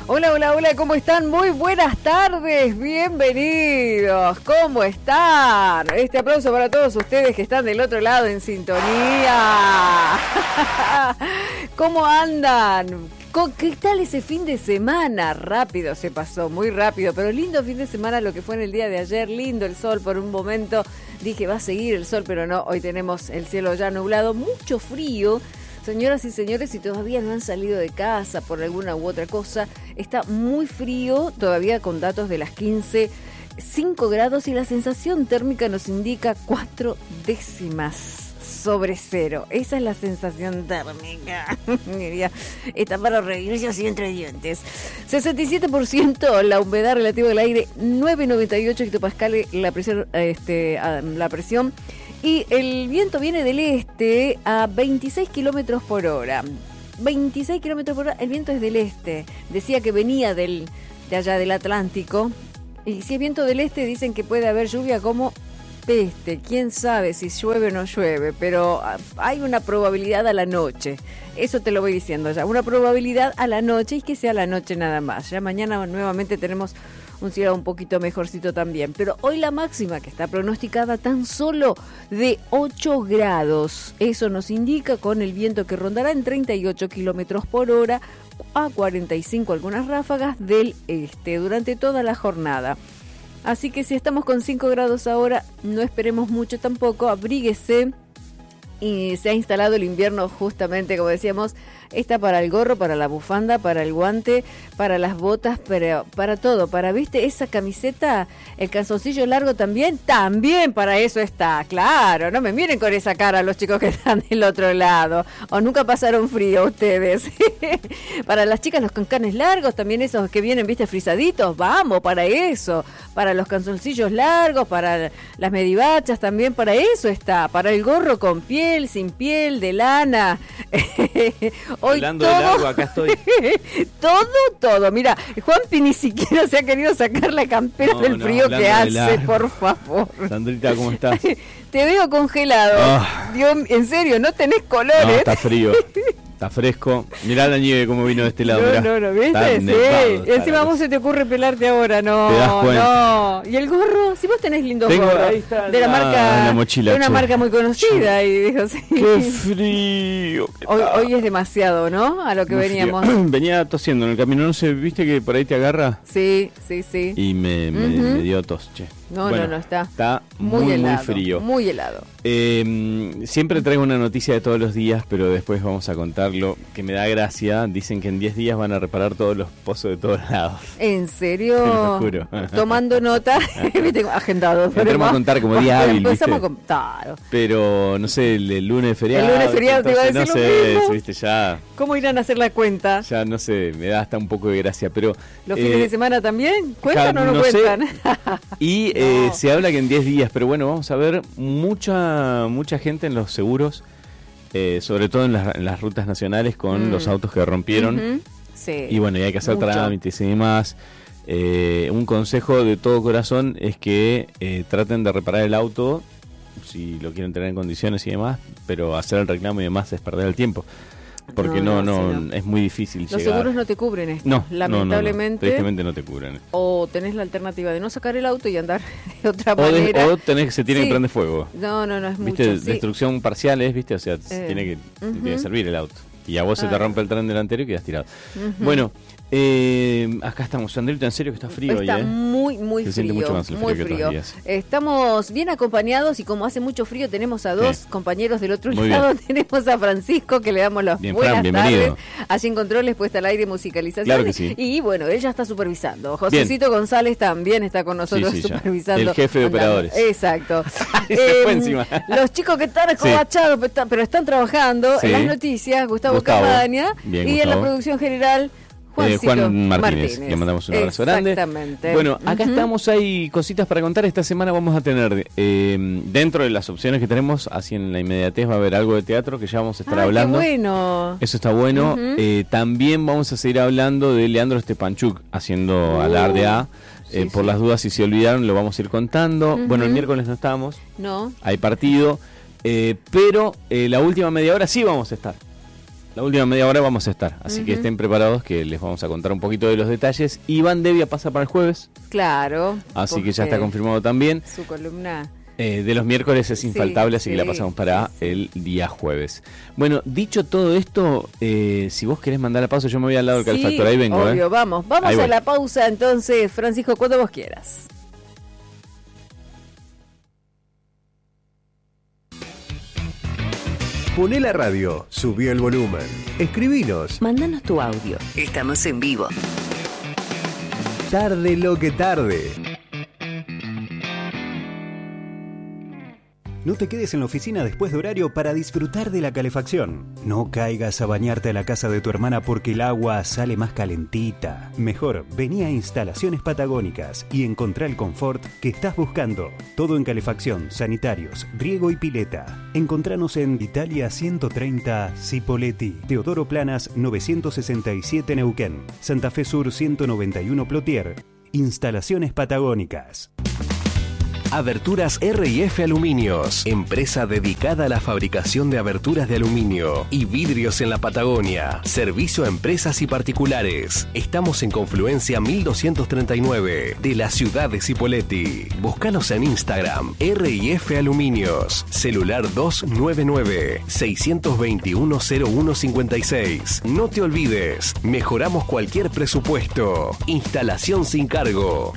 Hola, hola, hola, ¿cómo están? Muy buenas tardes, bienvenidos. ¿Cómo están? Este aplauso para todos ustedes que están del otro lado en sintonía. ¿Cómo andan? ¿Qué tal ese fin de semana? Rápido se pasó, muy rápido, pero lindo fin de semana lo que fue en el día de ayer. Lindo el sol por un momento. Dije, va a seguir el sol, pero no. Hoy tenemos el cielo ya nublado, mucho frío. Señoras y señores, si todavía no han salido de casa por alguna u otra cosa, está muy frío, todavía con datos de las 15, 5 grados y la sensación térmica nos indica 4 décimas sobre cero. Esa es la sensación térmica. Está para reírse así entre dientes. 67% la humedad relativa del aire, 9,98 hectopascales la presión. Y el viento viene del este a 26 kilómetros por hora. 26 kilómetros por hora, el viento es del este. Decía que venía de allá del Atlántico. Y si es viento del este, dicen que puede haber lluvia como peste. Quién sabe si llueve o no llueve, pero hay una probabilidad a la noche. Eso te lo voy diciendo ya. Una probabilidad a la noche y que sea a la noche nada más. Ya mañana nuevamente tenemos un cielo un poquito mejorcito también. Pero hoy la máxima que está pronosticada tan solo de 8 grados. Eso nos indica con el viento que rondará en 38 kilómetros por hora a 45 algunas ráfagas del este durante toda la jornada. Así que si estamos con 5 grados ahora, no esperemos mucho tampoco, abríguese. Y se ha instalado el invierno justamente, como decíamos, está para el gorro, para la bufanda, para el guante, para las botas, para todo, ¿viste? Esa camiseta, el calzoncillo largo también para eso está, claro, no me miren con esa cara los chicos que están del otro lado, o nunca pasaron frío ustedes. Para las chicas los cancanes largos, también esos que vienen, ¿viste? Frisaditos, vamos, para eso, para los calzoncillos largos, para las medivachas también, para eso está, para el gorro con piel, sin piel, de lana. Hoy hablando todo, de largo, acá estoy. todo. Mira, Juanpi ni siquiera se ha querido sacar la campera del frío que hace, por favor. Sandrita, ¿cómo estás? Te veo congelado. Dios, en serio, no tenés colores. No, está frío. Está fresco. Mirá la nieve como vino de este lado. No, ¿viste? Sí. Y encima vos se te ocurre pelarte ahora, no. ¿Te das cuenta? No. ¿Y el gorro? Si vos tenés lindos gorros. Ahí está, de la marca. la mochila, de una marca muy conocida. Y dijo, sí. ¡Qué frío! Hoy es demasiado, ¿no? A lo que muy veníamos. Frío. Venía tosiendo en el camino, no sé, ¿viste que por ahí te agarra? Sí. Y me dio tos, che. No, está. Está muy helado, muy frío. Muy helado. Siempre traigo una noticia de todos los días, pero después vamos a contarlo, que me da gracia. Dicen que en 10 días van a reparar todos los pozos de todos lados. ¿En serio? Te lo juro. Tomando nota, tengo agendado. Entramos a contar como día hábil, ¿viste? Empezamos a contar. Pero, no sé, el lunes feriado. El lunes feriado te iba a decir no lo sé, mismo. ¿viste? Ya... ¿Cómo irán a hacer la cuenta? Ya, no sé, me da hasta un poco de gracia, pero... ¿Los fines de semana también? ¿Cuentan o no cuentan? Y se habla que en 10 días, pero bueno, vamos a ver mucha gente en los seguros, sobre todo en las rutas nacionales con los autos que rompieron. Sí. Y bueno, y hay que hacer trámites y demás. Un consejo de todo corazón es que traten de reparar el auto si lo quieren tener en condiciones y demás, pero hacer el reclamo y demás es perder el tiempo. Porque no, es muy difícil los llegar. Los seguros no te cubren esto, no, lamentablemente. Tristemente no te cubren. O tenés la alternativa de no sacar el auto y andar de otra manera. O se tiene que prender fuego. No, es ¿Viste? mucho. Destrucción parcial es, ¿viste? O sea, tiene que servir el auto. Y a vos se te rompe el tren delantero y quedas tirado. Bueno, acá estamos. Sandrita, en serio que está frío. Está hoy, muy se frío. siente mucho más el frío que otros días. Estamos bien acompañados y como hace mucho frío tenemos a dos compañeros del otro Muy lado. bien. Tenemos a Francisco, que le damos las buenas tardes. Allí en controles, puesta al aire, musicalización. Claro que sí. Y bueno, él ya está supervisando. Josécito González también está con nosotros supervisando. El jefe de operadores. Exacto. Se fue encima. Los chicos que están escobachados, pero están trabajando en las noticias, Gustavo Cabaña, y en la producción general Juan Martínez. Le mandamos un abrazo grande. Exactamente. Bueno, acá estamos, hay cositas para contar. Esta semana vamos a tener, dentro de las opciones que tenemos, así en la inmediatez va a haber algo de teatro que ya vamos a estar hablando. Qué bueno. Eso está bueno. También vamos a seguir hablando de Leandro Stepanchuk haciendo alarde a. Por las dudas, si se olvidaron, lo vamos a ir contando. Bueno, el miércoles no estamos. No. Hay partido. Pero la última media hora sí vamos a estar. La última media hora vamos a estar, así que estén preparados que les vamos a contar un poquito de los detalles. Iván Devia pasa para el jueves. Claro. Así que ya está confirmado también. Su columna de los miércoles es infaltable, así que la pasamos para el día jueves. Bueno, dicho todo esto, si vos querés mandar la pausa, yo me voy al lado del calefactor, ahí vengo. Obvio, vamos a la pausa entonces, Francisco, cuando vos quieras. Poné la radio, subí el volumen, escribinos. Mándanos tu audio. Estamos en vivo. Tarde lo que tarde. No te quedes en la oficina después de horario para disfrutar de la calefacción. No caigas a bañarte a la casa de tu hermana porque el agua sale más calentita. Mejor, vení a Instalaciones Patagónicas y encontrá el confort que estás buscando. Todo en calefacción, sanitarios, riego y pileta. Encontranos en Italia 130 Cipolletti, Teodoro Planas 967 Neuquén, Santa Fe Sur 191 Plotier. Instalaciones Patagónicas. Aberturas R&F Aluminios, empresa dedicada a la fabricación de aberturas de aluminio y vidrios en la Patagonia. Servicio a empresas y particulares. Estamos en Confluencia 1239 de la ciudad de Cipolletti. Búscanos en Instagram, R&F Aluminios. Celular 299-621-0156. No te olvides, mejoramos cualquier presupuesto. Instalación sin cargo.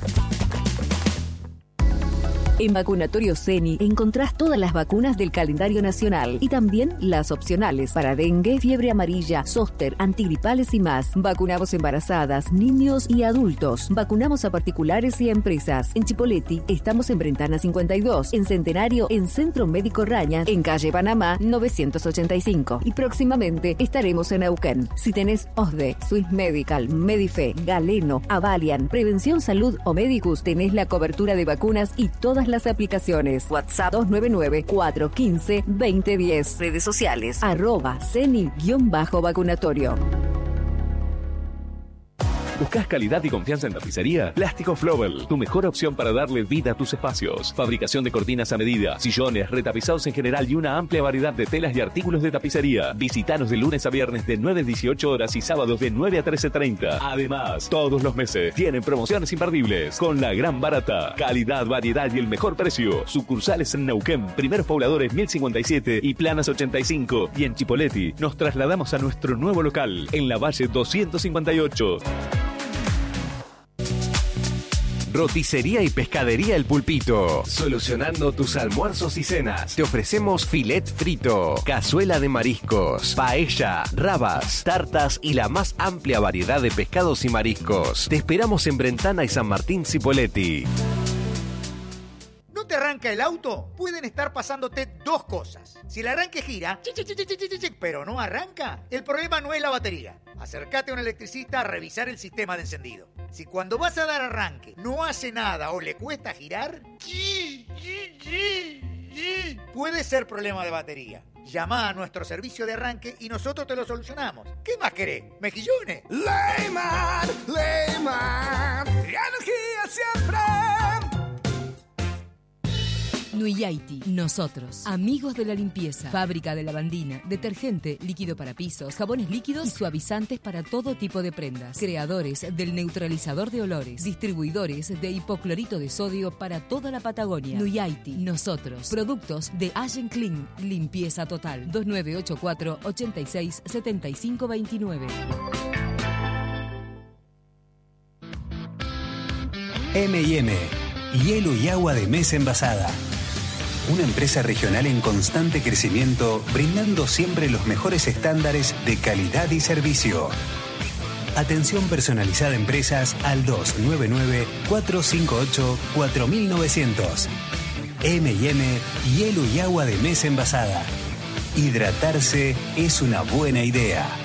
En Vacunatorio CENI encontrás todas las vacunas del calendario nacional y también las opcionales para dengue, fiebre amarilla, zóster, antigripales y más. Vacunamos embarazadas, niños y adultos. Vacunamos a particulares y a empresas. En Chipolletti estamos en Brentana 52, en Centenario en Centro Médico Raña, en calle Panamá 985 y próximamente estaremos en Neuquén. Si tenés OSDE, Swiss Medical, Medife, Galeno, Avalian, Prevención Salud o Medicus, tenés la cobertura de vacunas y todas las aplicaciones. WhatsApp 299-415-2010. Redes sociales @CENI_vacunatorio. ¿Buscas calidad y confianza en tapicería? Plástico Flowell, tu mejor opción para darle vida a tus espacios. Fabricación de cortinas a medida, sillones, retapizados en general y una amplia variedad de telas y artículos de tapicería. Visítanos de lunes a viernes de 9 a 18 horas y sábados de 9 a 13:30. Además, todos los meses tienen promociones imperdibles con la gran barata. Calidad, variedad y el mejor precio. Sucursales en Neuquén, Primeros Pobladores 1057 y Planas 85. Y en Chipolletti nos trasladamos a nuestro nuevo local en la Valle 258. Roticería y Pescadería El Pulpito. Solucionando tus almuerzos y cenas. Te ofrecemos filet frito, cazuela de mariscos, paella, rabas, tartas y la más amplia variedad de pescados y mariscos. Te esperamos en Brentana y San Martín Cipolletti. ¿No te arranca el auto? Pueden estar pasándote dos cosas. Si el arranque gira, pero no arranca, el problema no es la batería. Acércate a un electricista a revisar el sistema de encendido. Si cuando vas a dar arranque no hace nada o le cuesta girar, puede ser problema de batería. Llama a nuestro servicio de arranque y nosotros te lo solucionamos. ¿Qué más querés? ¿Mejillones? Leyman, energía siempre. Nuyaiti, nosotros, amigos de la limpieza, fábrica de lavandina, detergente, líquido para pisos, jabones líquidos y suavizantes para todo tipo de prendas, creadores del neutralizador de olores, distribuidores de hipoclorito de sodio para toda la Patagonia. Nuyaiti, nosotros, productos de Allen Clean, limpieza total, 2984 86 75 29. M&M, hielo y agua de mesa envasada. Una empresa regional en constante crecimiento, brindando siempre los mejores estándares de calidad y servicio. Atención personalizada a empresas al 299-458-4900. M&M, hielo y agua de mesa envasada. Hidratarse es una buena idea.